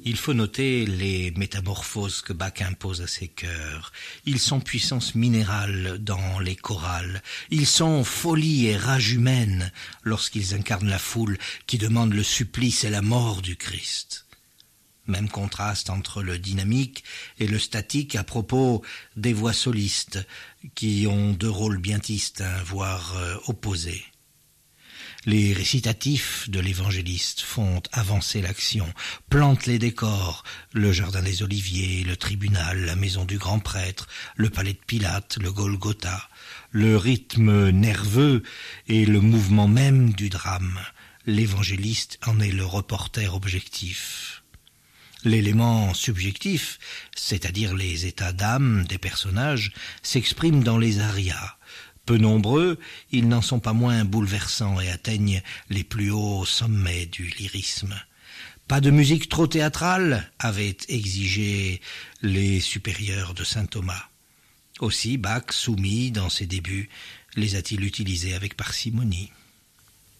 Il faut noter les métamorphoses que Bach impose à ses chœurs. Ils sont puissance minérale dans les chorales. Ils sont folie et rage humaine lorsqu'ils incarnent la foule qui demande le supplice et la mort du Christ. Même contraste entre le dynamique et le statique à propos des voix solistes qui ont deux rôles bien distincts, voire opposés. Les récitatifs de l'évangéliste font avancer l'action, plantent les décors, le jardin des Oliviers, le tribunal, la maison du grand prêtre, le palais de Pilate, le Golgotha, le rythme nerveux et le mouvement même du drame. L'évangéliste en est le reporter objectif. L'élément subjectif, c'est-à-dire les états d'âme des personnages, s'exprime dans les arias. Peu nombreux, ils n'en sont pas moins bouleversants et atteignent les plus hauts sommets du lyrisme. Pas de musique trop théâtrale avaient exigé les supérieurs de saint Thomas. Aussi Bach, soumis dans ses débuts, les a-t-il utilisés avec parcimonie.